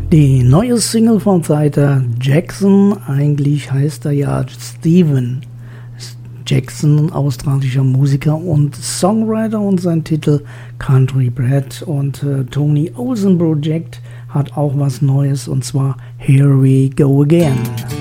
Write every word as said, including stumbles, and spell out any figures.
Die neue Single von Seiter Jackson, eigentlich heißt er ja Steven Jackson, australischer Musiker und Songwriter, und sein Titel Country Bred. Und äh, Tony Olsen Project hat auch was Neues, und zwar Here We Go Again.